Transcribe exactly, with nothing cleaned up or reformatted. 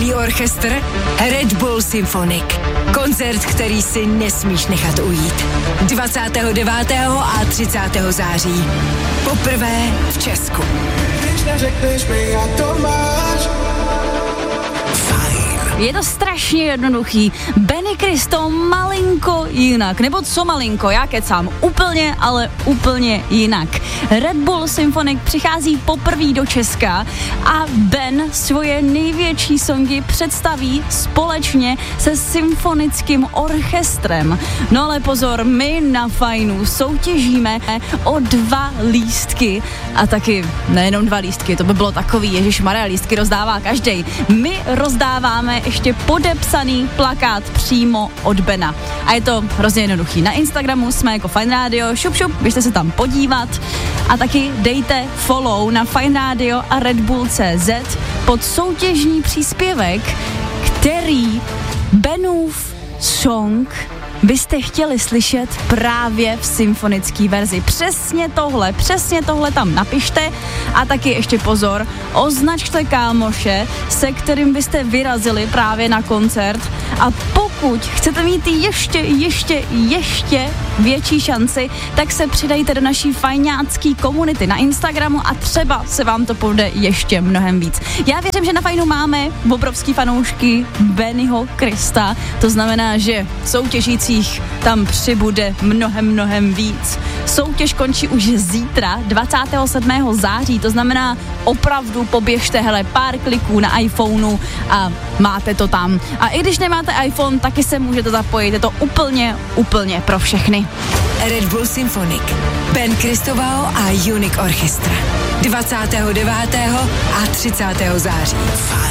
skvělý orchestr? Red Bull Symphonic. Koncert, který si nesmíš nechat ujít. dvacátého devátého a třicátého září. Poprvé v Česku. Když neřekneš mi, jak to máš. Je to strašně jednoduchý. Benny Cristo malinko jinak. Nebo co malinko, já kecám. Úplně, ale úplně jinak. Red Bull Symphonic přichází poprvé do Česka a Ben svoje největší songy představí společně se symfonickým orchestrem. No ale pozor, my na Fajnu soutěžíme o dva lístky. A taky nejenom dva lístky, to by bylo takový, ježišmarja, lístky rozdává každej. My rozdáváme ještě podepsaný plakát přímo od Bena. A je to hrozně jednoduchý. Na Instagramu jsme jako Fajn Radio, šup šup, běžte se tam podívat a taky dejte follow na Fajn Radio a Red Bull tečka cé zet pod soutěžní příspěvek, který Benův song byste chtěli slyšet právě v symfonické verzi. Přesně tohle, přesně tohle tam napište a taky ještě pozor, označte kámoše, se kterým byste vyrazili právě na koncert a pokud chcete mít ještě, ještě, ještě větší šanci, tak se přidejte do naší fajňácký komunity na Instagramu a třeba se vám to povede ještě mnohem víc. Já věřím, že na Fajnu máme obrovský fanoušky Bennyho Krista, to znamená, že soutěžící tam přibude mnohem, mnohem víc. Soutěž končí už zítra, dvacátého sedmého září, to znamená opravdu poběžte, hele, pár kliků na iPhoneu a máte to tam. A i když nemáte iPhone, taky se můžete zapojit, je to úplně, úplně pro všechny. Red Bull Symphonic, Ben Cristovao a Unique Orchestra. dvacátého devátého a třicátého září.